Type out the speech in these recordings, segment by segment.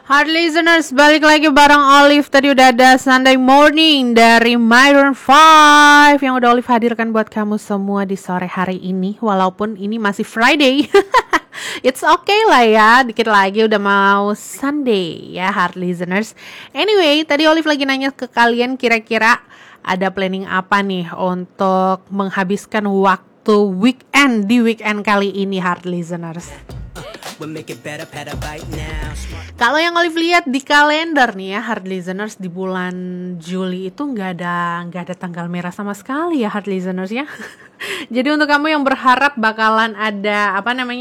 Hard listeners, balik lagi bareng Olive. Tadi udah ada Sunday Morning dari Maroon 5 yang udah Olive hadirkan buat kamu semua di sore hari ini. Walaupun ini masih Friday. It's okay lah ya, dikit lagi udah mau Sunday ya hard listeners. Anyway, tadi Olive lagi nanya ke kalian kira-kira ada planning apa nih untuk menghabiskan waktu weekend di weekend kali ini hard listeners. Kalau yang Olive lihat di kalender nih ya hard listeners, di bulan Juli itu nggak ada tanggal merah sama sekali ya hard listeners ya. Jadi untuk kamu yang berharap bakalan ada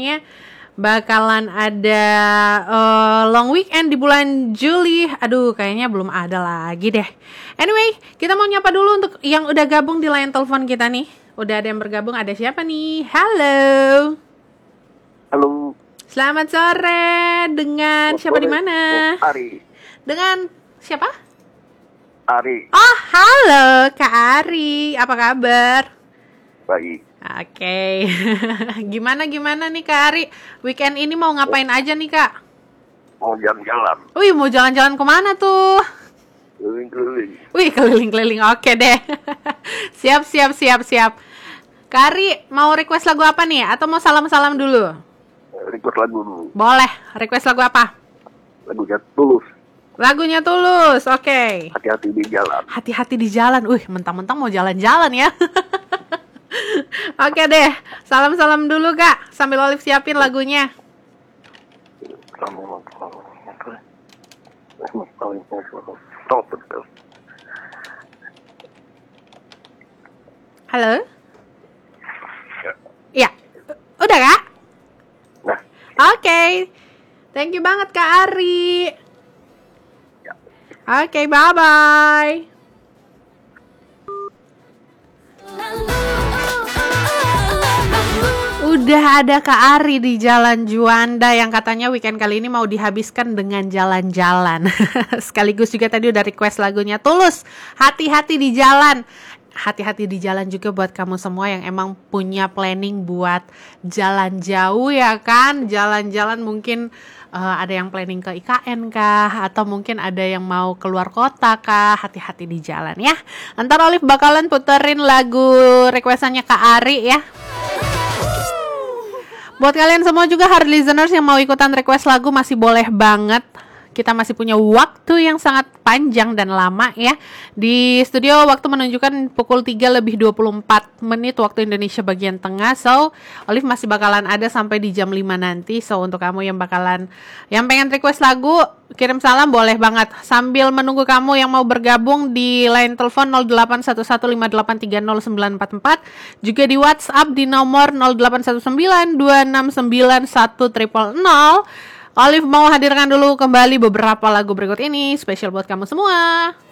long weekend di bulan Juli, aduh kayaknya belum ada lagi deh. Anyway, kita mau nyapa dulu untuk yang udah gabung di line telepon kita nih. Udah ada yang bergabung, ada siapa nih? Halo. Halo. Selamat sore, dengan siapa di mana? Ari. Dengan siapa? Ari. Oh, halo Kak Ari. Apa kabar? Baik. Oke. Gimana nih Kak Ari? Weekend ini mau ngapain aja nih Kak? Mau jalan-jalan. Wih, mau jalan-jalan kemana tuh? Keliling-keliling. Wih, keliling-keliling. Oke deh. Siap. Kak Ari, mau request lagu apa nih? Atau mau salam-salam dulu? Request lagu dulu. Boleh. Request lagu apa? Lagunya Tulus. Oke. Hati-hati di jalan. Hati-hati di jalan. Mentang-mentang mau jalan-jalan ya. Oke deh. Salam-salam dulu Kak. Sambil Olive siapin lagunya. Halo? Iya. Udah Kak? Nah. Oke. Thank you banget Kak Ari. Oke, bye-bye. Udah ada Kak Ari di Jalan Juanda yang katanya weekend kali ini mau dihabiskan dengan jalan-jalan. Sekaligus juga tadi udah request lagunya Tulus, Hati-hati di jalan. Hati-hati di jalan juga buat kamu semua yang emang punya planning buat jalan jauh ya kan. Jalan-jalan mungkin ada yang planning ke IKN kah, atau mungkin ada yang mau keluar kota kah. Hati-hati di jalan ya. Ntar Olive bakalan puterin lagu requestannya Kak Ari ya. Buat kalian semua juga hard listeners yang mau ikutan request lagu masih boleh banget. Kita masih punya waktu yang sangat panjang dan lama ya. Di studio waktu menunjukkan pukul 3:24 waktu Indonesia bagian tengah. So, Olive masih bakalan ada sampai di jam 5 nanti. So, untuk kamu yang pengen request lagu, kirim salam boleh banget. Sambil menunggu kamu yang mau bergabung di line telepon 081158300944, juga di WhatsApp di nomor 081926910000. Olive mau hadirkan dulu kembali beberapa lagu berikut ini spesial buat kamu semua.